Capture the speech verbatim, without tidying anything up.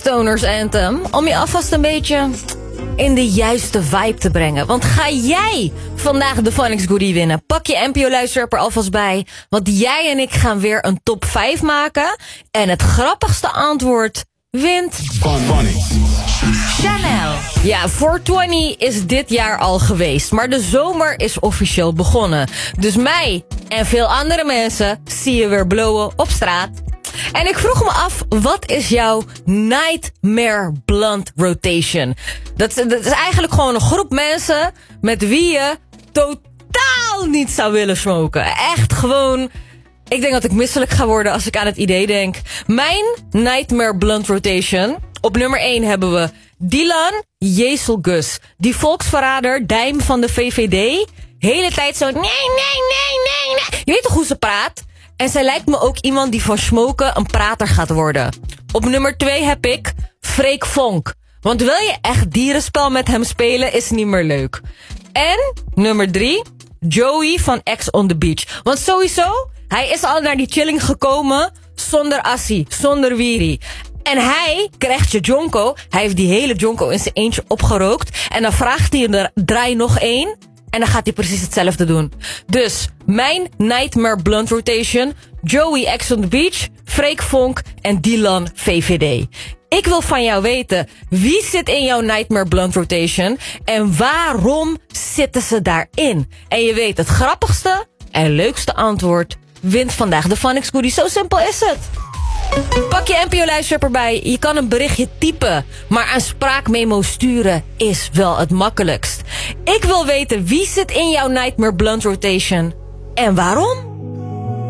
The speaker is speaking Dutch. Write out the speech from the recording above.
Stoners Anthem om je alvast een beetje in de juiste vibe te brengen. Want ga jij vandaag de Phonics Goodie winnen? Pak je N P O-luisteraar er alvast bij. Want jij en ik gaan weer een top vijf maken. En het grappigste antwoord wint Phonics. Chanel. Ja, four twenty is dit jaar al geweest. Maar de zomer is officieel begonnen. Dus mij en veel andere mensen zie je weer blowen op straat. En ik vroeg me af, wat is jouw Nightmare Blunt Rotation? Dat, dat is eigenlijk gewoon een groep mensen met wie je totaal niet zou willen smoken. Echt gewoon... Ik denk dat ik misselijk ga worden als ik aan het idee denk. Mijn Nightmare Blunt Rotation. Op nummer één hebben we Dylan Jezelgus. Die volksverrader, Dijm van de V V D. Hele tijd zo... Nee, nee, nee, nee, nee. Je weet toch hoe ze praat? En zij lijkt me ook iemand die van smoken een prater gaat worden. Op nummer twee heb ik Freek Vonk. Want wil je echt dierenspel met hem spelen, is niet meer leuk. En nummer drie, Joey van Ex on the Beach. Want sowieso, hij is al naar die chilling gekomen zonder assie, zonder wiri. En hij krijgt je jonko. Hij heeft die hele jonko in zijn eentje opgerookt. En dan vraagt hij er, draai nog één. En dan gaat hij precies hetzelfde doen. Dus mijn Nightmare Blunt Rotation. Joey Ex on the Beach. Freek Vonk en Dylan V V D. Ik wil van jou weten, wie zit in jouw Nightmare Blunt Rotation? En waarom zitten ze daarin? En je weet, het grappigste en leukste antwoord wint vandaag de Phonics Goodie. Zo simpel is het. Pak je N P O-luisteraar erbij. Je kan een berichtje typen, maar een spraakmemo sturen is wel het makkelijkst. Ik wil weten, wie zit in jouw Nightmare Blunt Rotation en waarom?